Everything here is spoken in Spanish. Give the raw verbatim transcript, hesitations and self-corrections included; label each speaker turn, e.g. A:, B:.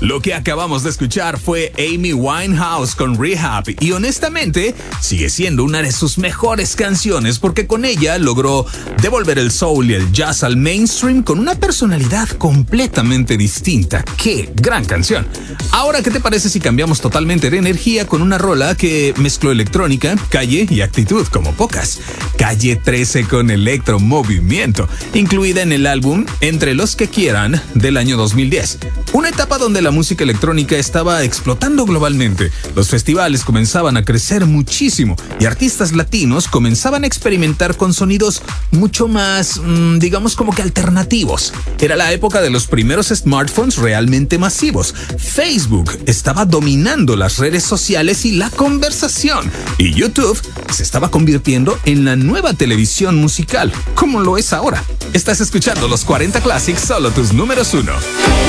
A: Lo que acabamos de escuchar fue Amy Winehouse con Rehab y honestamente sigue siendo una de sus mejores canciones porque con ella logró devolver el soul y el jazz al mainstream con una personalidad completamente distinta. ¡Qué gran canción! Ahora, ¿qué te parece si cambiamos totalmente de energía con una rola que mezcló electrónica, calle y actitud como pocas? Calle trece con Electro Movimiento, incluida en el álbum Entre los que quieran del año dos mil diez. Una etapa donde la música electrónica estaba explotando globalmente. Los festivales comenzaban a crecer muchísimo y artistas latinos comenzaban a experimentar con sonidos mucho más, mmm, digamos como que alternativos. Era la época de los primeros smartphones realmente masivos. Facebook estaba dominando las redes sociales y la conversación. Y YouTube se estaba convirtiendo en la nueva televisión musical, como lo es ahora. Estás escuchando los cuarenta Classics, solo tus números uno.